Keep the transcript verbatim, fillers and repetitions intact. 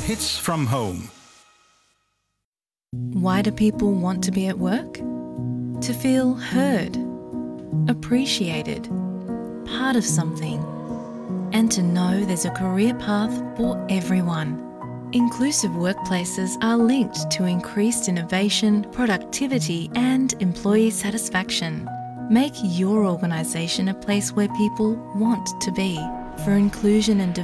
Hits from home. Why do people want to be at work? To feel heard, appreciated, part of something, and to know there's a career path for everyone. Inclusive workplaces are linked to increased innovation, productivity, and employee satisfaction. Make your organisation a place where people want to be. For inclusion and